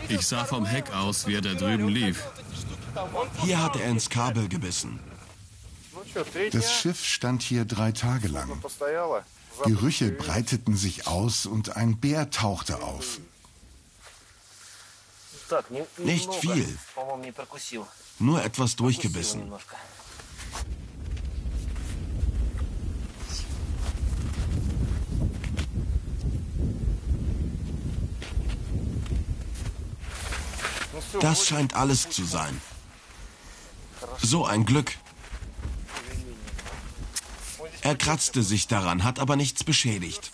Ich sah vom Heck aus, wie er da drüben lief. Hier hat er ins Kabel gebissen. Das Schiff stand hier 3 Tage lang. Gerüche breiteten sich aus und ein Bär tauchte auf. Nicht viel. Nur etwas durchgebissen. Das scheint alles zu sein. So ein Glück. Er kratzte sich daran, hat aber nichts beschädigt.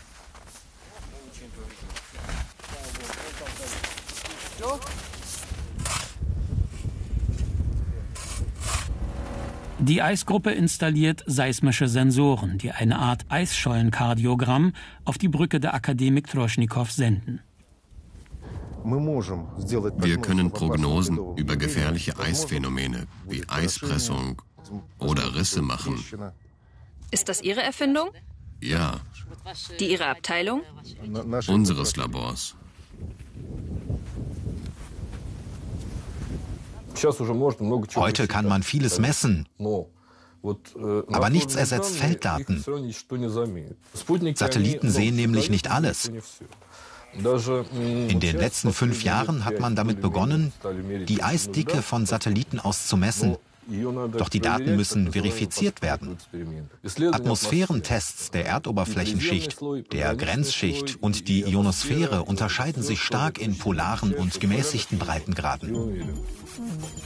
Die Eisgruppe installiert seismische Sensoren, die eine Art Eisschollenkardiogramm auf die Brücke der Akademik Troschnikow senden. Wir können Prognosen über gefährliche Eisphänomene wie Eispressung oder Risse machen. Ist das Ihre Erfindung? Ja, Die Ihrer Abteilung? unseres Labors. Heute kann man vieles messen, aber nichts ersetzt Felddaten. Satelliten sehen nämlich nicht alles. In den letzten 5 Jahren hat man damit begonnen, die Eisdicke von Satelliten aus zu messen. Doch die Daten müssen verifiziert werden. Atmosphärentests der Erdoberflächenschicht, der Grenzschicht und die Ionosphäre unterscheiden sich stark in polaren und gemäßigten Breitengraden.